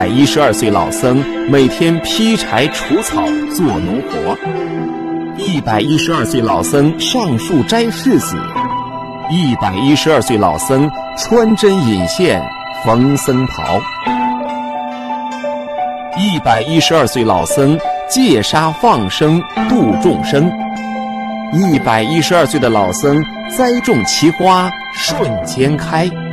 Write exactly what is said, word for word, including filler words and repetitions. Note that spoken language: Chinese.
百一十二岁老僧每天劈柴除草做农活。一百一十二岁老僧上树摘柿子。一百一十二岁老僧穿针引线缝僧袍。一百一十二岁老僧戒杀放生度众生。一百一十二岁的老僧栽种奇花瞬间开。